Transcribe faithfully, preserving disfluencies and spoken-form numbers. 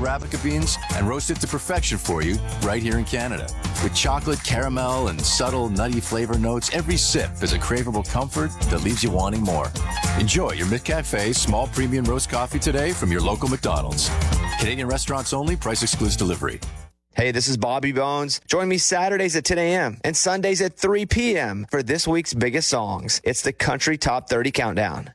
Arabica beans and roast it to perfection for you right here in Canada. With chocolate, caramel, and subtle nutty flavor notes, every sip is a craveable comfort that leaves you wanting more. Enjoy your McCafe small premium roast coffee today from your local McDonald's. Canadian restaurants only. Price excludes delivery. Hey, this is Bobby Bones. Join me Saturdays at ten a.m. and Sundays at three p.m. for this week's biggest songs. It's the Country Top thirty Countdown.